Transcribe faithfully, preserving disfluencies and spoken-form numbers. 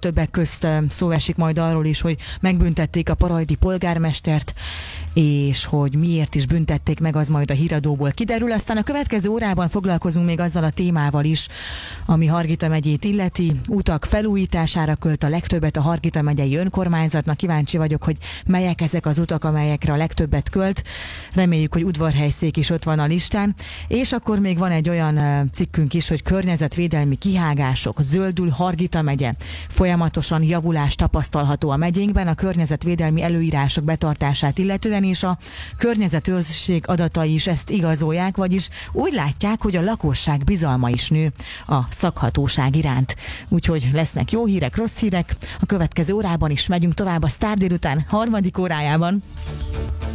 többek közt szó esik majd arról is, hogy megbüntették a parajdi polgármestert, és hogy miért is büntették meg, az majd a híradóból kiderül. Aztán a következő órában foglalkozunk még azzal a témával is, ami Hargita megyét illeti. Utak felújítására költ a legtöbbet a Hargita megyei önkormányzatnak. Kíváncsi vagyok, hogy melyek ezek az utak, amelyekre a legtöbbet költ. Reméljük, hogy Udvarhelyszék is ott van a listán. És akkor még van egy olyan cikkünk is, hogy környezetvédelmi kihágások, zöldül Hargita megye. Folyamatosan javulás tapasztalható a megyénkben a környezetvédelmi előírások betartását illetően, és a környezetőrzség adatai is ezt igazolják, vagyis úgy látják, hogy a lakosság bizalma is nő a szakhatóság iránt. Úgyhogy lesznek jó hírek, rossz hírek. A következő órában is megyünk tovább a Sztár délután harmadik órájában.